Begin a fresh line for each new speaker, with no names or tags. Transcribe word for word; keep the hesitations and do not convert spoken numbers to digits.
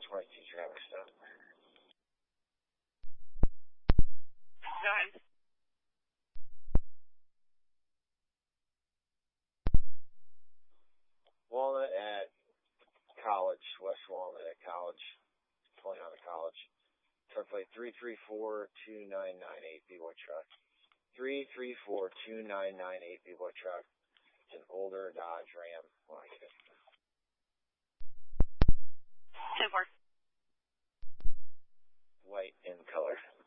twenty-two traffic stop.
Go ahead.
Walnut at College, West Walnut at College, pulling out of College. Truck plate three three four two nine nine eight, B-Boy truck. three three four two nine nine eight, B-Boy truck. It's an older Dodge Ram. Well, I get it.
ten four.
White in color.